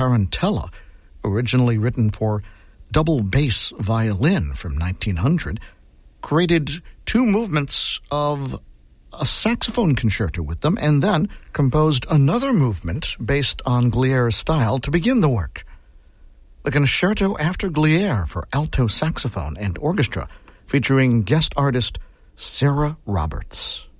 Tarantella, originally written for double bass violin from 1900, created two movements of a saxophone concerto with them, and then composed another movement based on Gliere's style to begin the work. The Concerto after Gliere for alto saxophone and orchestra, featuring guest artist Sarah Roberts.